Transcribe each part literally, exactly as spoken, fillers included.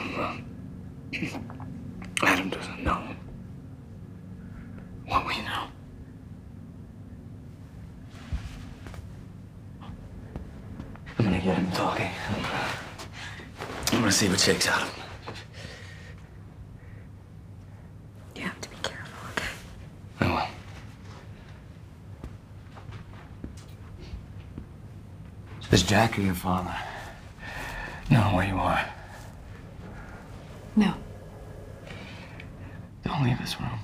Adam, uh, Adam doesn't know what we know. I'm gonna get him talking. I'm gonna see what shakes out of him. You have to be careful, okay? I will. Is Jack or your father know where you are? No. Don't leave this room.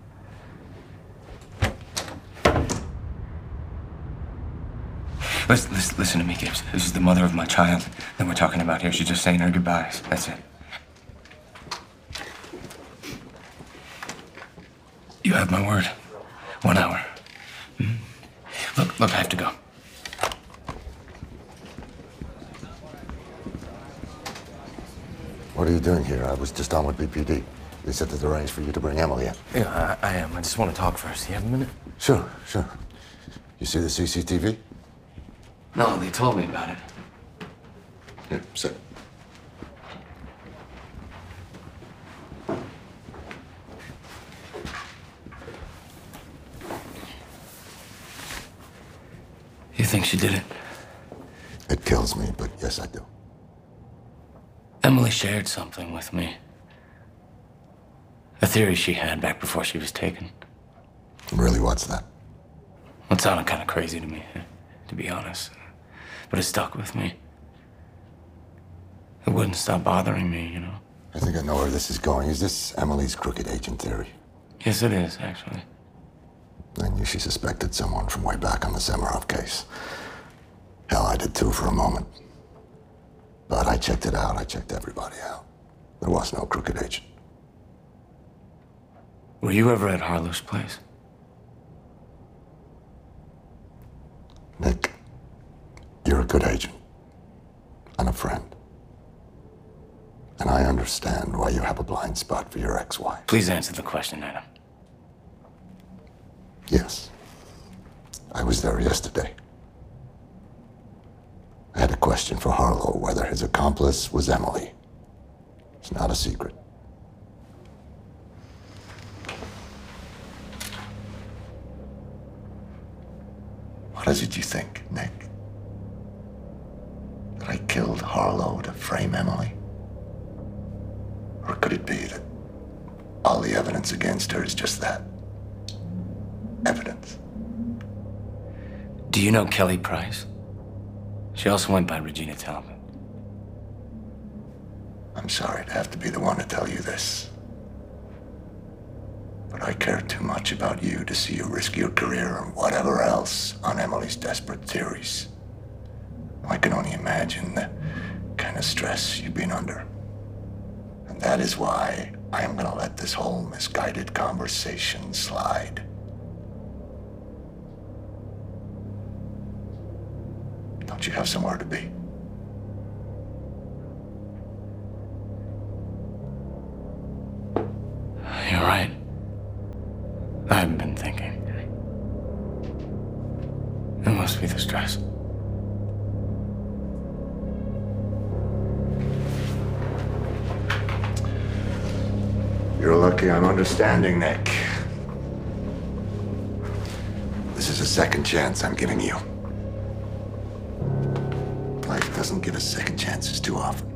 Listen, listen, listen to me, Gibbs. This is the mother of my child that we're talking about here. She's just saying her goodbyes. That's it. You have my word. One hour. Mm-hmm. Look, look, I have to go. What are you doing here? I was just on with B P D. They said they'd arranged for you to bring Emily in. Yeah, I, I am. I just want to talk first. You have a minute? Sure, sure. You see the C C T V? No, they told me about it. Yeah, sit. You think she did it? It kills me, but yes, I do. Emily shared something with me. A theory she had back before she was taken. Really, what's that? It sounded kind of crazy to me, to be honest. But it stuck with me. It wouldn't stop bothering me, you know? I think I know where this is going. Is this Emily's crooked agent theory? Yes, it is, actually. I knew she suspected someone from way back on the Semarov case. Hell, I did too for a moment. But I checked it out. I checked everybody out. There was no crooked agent. Were you ever at Harlow's place? Nick, you're a good agent. And a friend. And I understand why you have a blind spot for your ex-wife. Please answer the question, Adam. Yes. I was there yesterday. I had a question for Harlow whether his accomplice was Emily. It's not a secret. What is it you think, Nick? That I killed Harlow to frame Emily? Or could it be that all the evidence against her is just that? Evidence. Do you know Kelly Price? She also went by Regina Talbot. I'm sorry to have to be the one to tell you this. But I care too much about you to see you risk your career and whatever else on Emily's desperate theories. I can only imagine the kind of stress you've been under. And that is why I am gonna let this whole misguided conversation slide. Don't you have somewhere to be? You're right. I haven't been thinking. It must be the stress. You're lucky I'm understanding, Nick. This is a second chance I'm giving you. Life doesn't give us second chances too often.